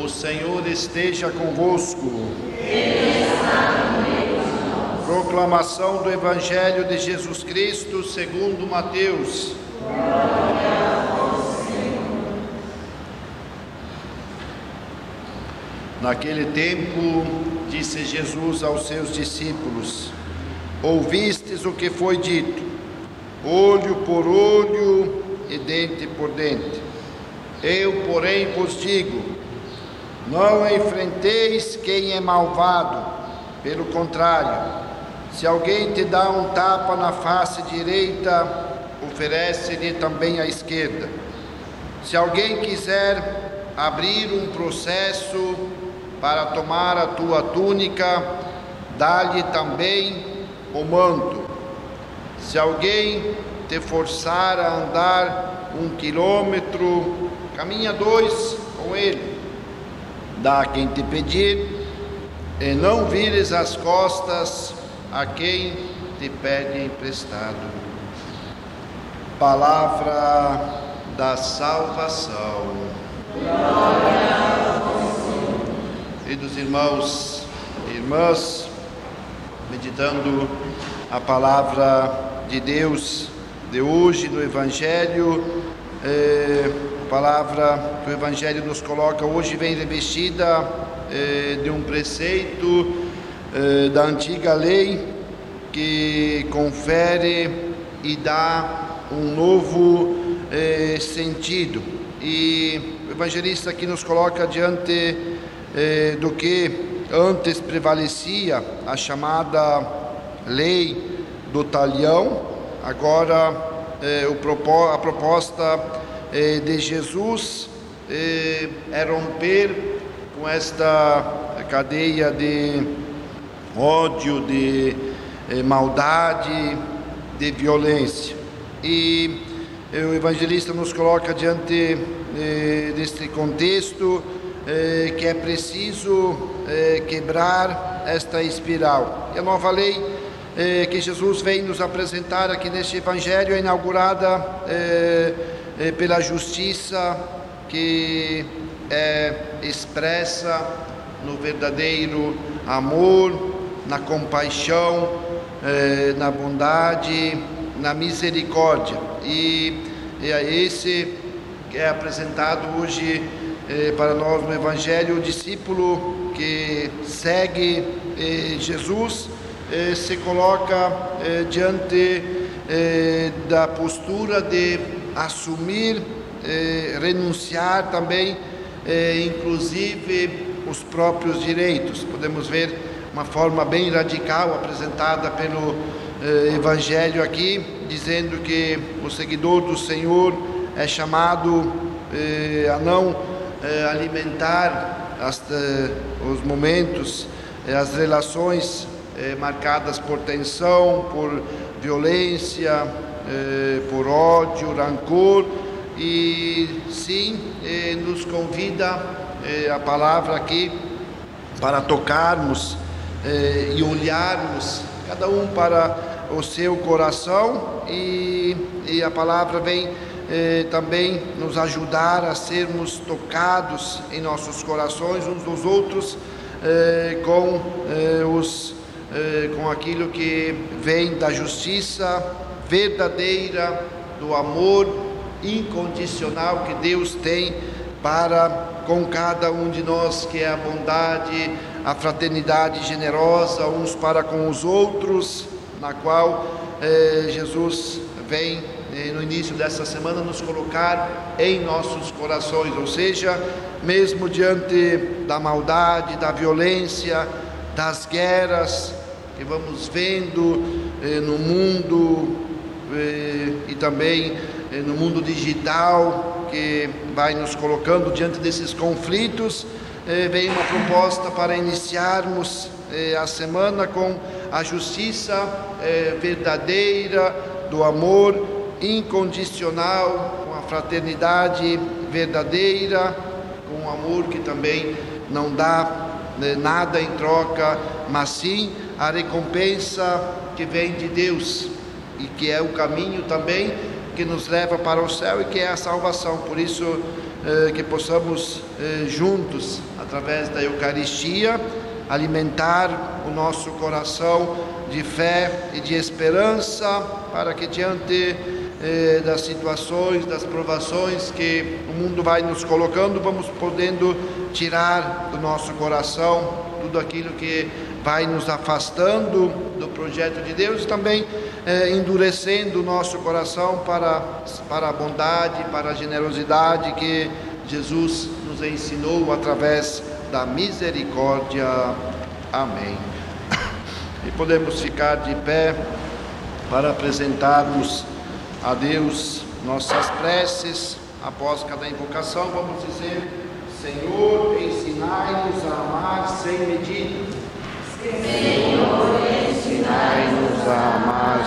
O Senhor esteja convosco. Proclamação do Evangelho de Jesus Cristo segundo Mateus. Naquele tempo, disse Jesus aos seus discípulos: ouvistes o que foi dito, olho por olho e dente por dente. Eu, porém, vos digo, não enfrenteis quem é malvado, pelo contrário, se alguém te dá um tapa na face direita, oferece-lhe também a esquerda. Se alguém quiser abrir um processo para tomar a tua túnica, dá-lhe também o manto. Se alguém te forçar a andar 1 quilômetro, caminha 2 com ele. Dá a quem te pedir, e não vires as costas a quem te pede emprestado. Palavra da salvação. Queridos irmãos e irmãs, meditando a palavra de Deus de hoje no Evangelho, a palavra que o Evangelho nos coloca hoje vem revestida de um preceito da antiga lei que confere e dá um novo sentido. E o evangelista aqui nos coloca diante do que antes prevalecia a chamada lei do talião. Agora a proposta de Jesus é romper com esta cadeia de ódio, de maldade, de violência. E o evangelista nos coloca diante deste contexto que é preciso quebrar esta espiral. E a nova lei que Jesus vem nos apresentar aqui neste evangelho é inaugurada pela justiça, que é expressa no verdadeiro amor, na compaixão, na bondade, na misericórdia. E é esse que é apresentado hoje para nós no Evangelho. O discípulo que segue Jesus se coloca diante da postura de assumir, renunciar também, inclusive os próprios direitos. Podemos ver uma forma bem radical apresentada pelo Evangelho aqui, dizendo que o seguidor do Senhor é chamado a não alimentar os momentos, as relações marcadas por tensão, por violência, por ódio, rancor, e sim nos convida a palavra aqui para tocarmos e olharmos cada um para o seu coração, e a palavra vem também nos ajudar a sermos tocados em nossos corações uns dos outros com aquilo que vem da justiça verdadeira, do amor incondicional que Deus tem para com cada um de nós, que é a bondade, a fraternidade generosa uns para com os outros, na qual Jesus vem no início dessa semana nos colocar em nossos corações. Ou seja, mesmo diante da maldade, da violência, das guerras que vamos vendo no mundo e também no mundo digital, que vai nos colocando diante desses conflitos, vem uma proposta para iniciarmos a semana com a justiça verdadeira, do amor incondicional, com a fraternidade verdadeira, com o amor que também não dá nada em troca, mas sim a recompensa que vem de Deus, e que é o caminho também que nos leva para o céu e que é a salvação. Por isso que possamos juntos, através da Eucaristia, alimentar o nosso coração de fé e de esperança, para que diante das situações, das provações que o mundo vai nos colocando, vamos podendo tirar do nosso coração tudo aquilo que vai nos afastando do projeto de Deus e também endurecendo o nosso coração para a bondade, para a generosidade que Jesus nos ensinou através da misericórdia. Amém. E podemos ficar de pé para apresentarmos a Deus nossas preces. Após cada invocação, vamos dizer: Senhor, ensinai-nos a amar sem medida. Senhor, ensinai-nos a amar